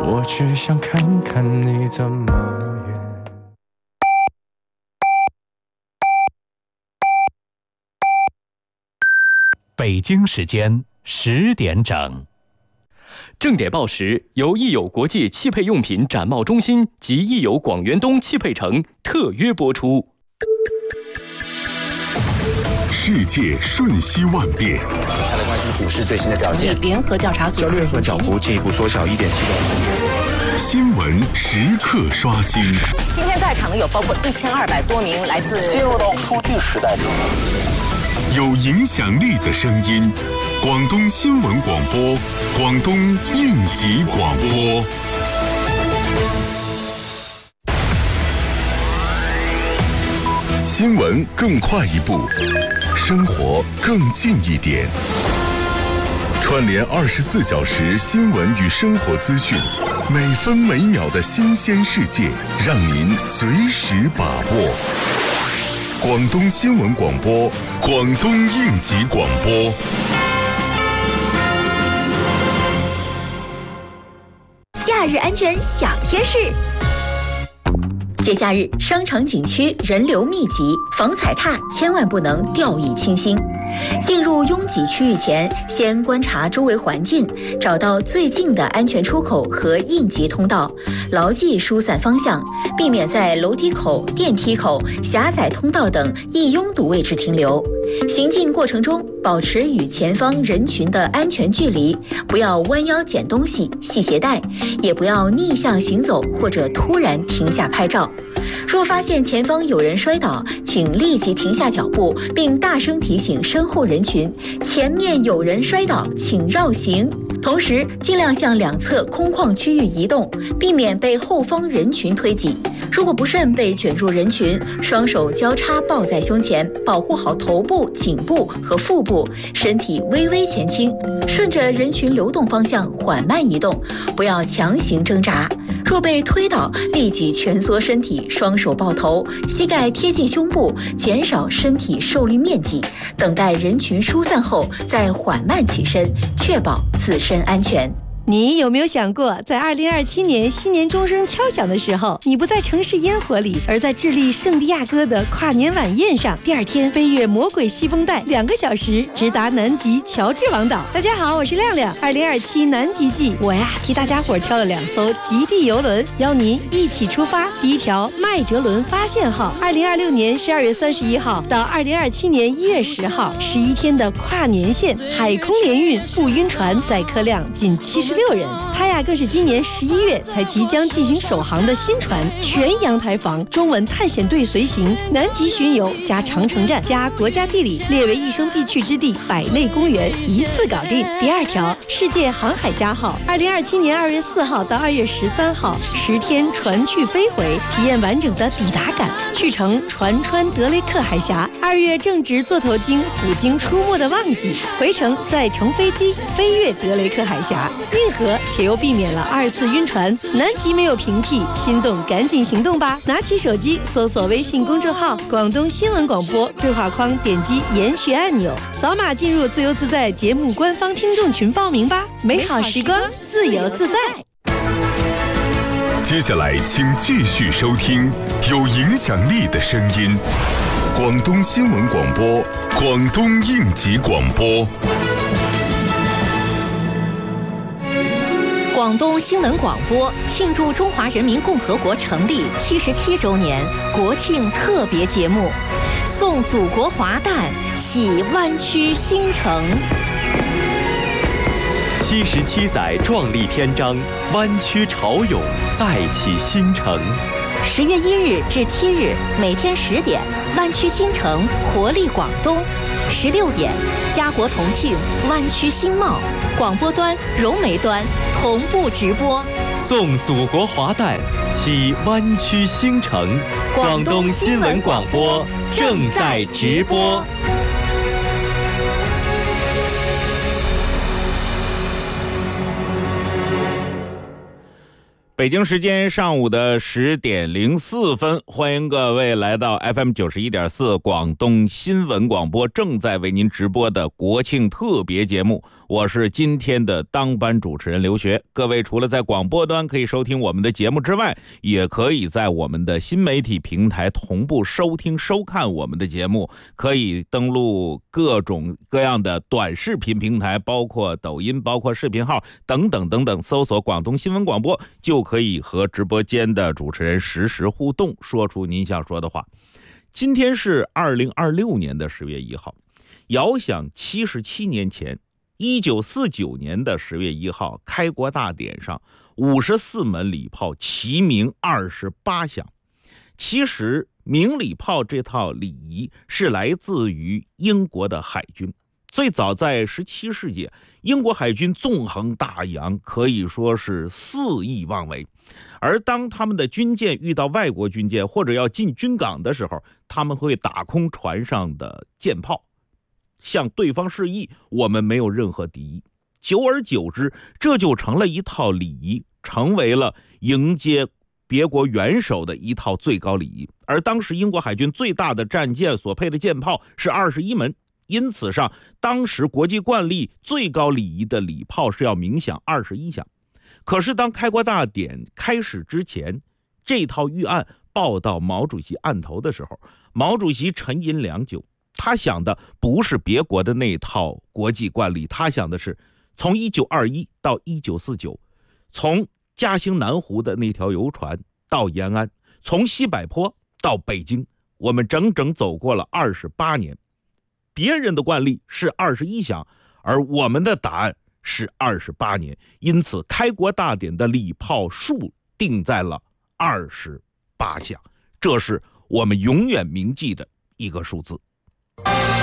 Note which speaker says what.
Speaker 1: 我只想看看你怎么演。
Speaker 2: 北京时间10点整。
Speaker 3: 正点报时由益友国际汽配用品展贸中心及益友广元东汽配城特约播出。
Speaker 4: 世界瞬息万变，
Speaker 5: 大家来关心股市最新的表现。
Speaker 6: 联合调查组
Speaker 5: 6月份涨幅进一步缩小1.7%。
Speaker 4: 新闻时刻刷新。
Speaker 6: 今天在场的有包括1200多名来自
Speaker 5: 进入到数据时代中，
Speaker 4: 有影响力的声音，广东新闻广播，广东应急广播。新闻更快一步，生活更近一点。串联24小时新闻与生活资讯，每分每秒的新鲜世界，让您随时把握。广东新闻广播，广东应急广播。
Speaker 7: 假日安全小贴士。节假日，商场景区人流密集，防踩踏千万不能掉以轻心。进入拥挤区域前，先观察周围环境，找到最近的安全出口和应急通道，牢记疏散方向，避免在楼梯口、电梯口、狭窄通道等易拥堵位置停留。行进过程中，保持与前方人群的安全距离，不要弯腰捡东西、系鞋带，也不要逆向行走或者突然停下拍照。若发现前方有人摔倒，请立即停下脚步，并大声提醒身后人群：前面有人摔倒，请绕行。同时，尽量向两侧空旷区域移动，避免被后方人群推挤。如果不慎被卷入人群，双手交叉抱在胸前，保护好头部、颈部和腹部，身体微微前倾，顺着人群流动方向缓慢移动，不要强行挣扎。若被推倒，立即蜷缩身体，双手抱头，膝盖贴近胸部，减少身体受力面积，等待人群疏散后再缓慢起身，确保自身安全。
Speaker 8: 你有没有想过，在2027年新年钟声敲响的时候，你不在城市烟火里，而在智利圣地亚哥的跨年晚宴上，第二天飞越魔鬼西风带2个小时，直达南极乔治王岛。大家好，我是亮亮。2027南极季，我替大家伙挑了2艘极地游轮，邀您一起出发。第一条麦哲伦发现号，2026年12月31号到2027年1月10号，11天的跨年线海空联运不晕船，载客量仅76人，它更是今年11月才即将进行首航的新船，全阳台房，中文探险队随行，南极巡游加长城站加国家地理列为一生必去之地百类公园，一次搞定。第二条世界航海家号，2027年2月4号到2月13号，10天船去飞回，体验完整的抵达感。去程船穿德雷克海峡，2月正值座头鲸、虎鲸出没的旺季，回程再乘飞机飞越德雷克海峡，运河且又避免了2次晕船。南极没有平替，心动赶紧行动吧！拿起手机搜索微信公众号广东新闻广播，对话框点击研学按钮，扫码进入自由自在节目官方听众群报名吧，美好时光自由自在。
Speaker 4: 接下来请继续收听有影响力的声音，广东新闻广播，广东应急广播。
Speaker 7: 广东新闻广播庆祝中华人民共和国成立77周年国庆特别节目，送祖国华诞，启湾区新城。
Speaker 3: 77载壮丽篇章，湾区潮涌，再起新城。
Speaker 7: 10月1日至7日，每天10点，湾区新城活力广东；16点，家国同庆，湾区新貌，广播端、融媒端同步直播，
Speaker 3: 送祖国华诞，启湾区新城。广东新闻广播正在直播。
Speaker 9: 北京时间上午的10点04分，欢迎各位来到 FM 91.4广东新闻广播正在为您直播的国庆特别节目。 我是今天的当班主持人刘学。各位除了在广播端可以收听我们的节目之外，也可以在我们的新媒体平台同步收听收看我们的节目，可以登录各种各样的短视频平台，包括抖音，包括视频号等等等等，搜索广东新闻广播就可以和直播间的主持人实时互动，说出您想说的话。今天是2026年的10月1号，遥想77年前1949年的10月1号，开国大典上54门礼炮齐鸣28响。其实鸣礼炮这套礼仪是来自于英国的海军，最早在17世纪，英国海军纵横大洋，可以说是肆意妄为。而当他们的军舰遇到外国军舰或者要进军港的时候，他们会打空船上的舰炮，向对方示意我们没有任何敌意。久而久之，这就成了一套礼仪，成为了迎接别国元首的一套最高礼仪。而当时英国海军最大的战舰所配的舰炮是21门，因此上当时国际惯例最高礼仪的礼炮是要鸣响21响。可是当开国大典开始之前，这套预案报到毛主席案头的时候，毛主席沉吟良久，他想的不是别国的那套国际惯例，他想的是从1921到1949，从嘉兴南湖的那条游船到延安，从西柏坡到北京，我们整整走过了28年。别人的惯例是21响，而我们的答案是28年，因此开国大典的礼炮数定在了28响，这是我们永远铭记的一个数字。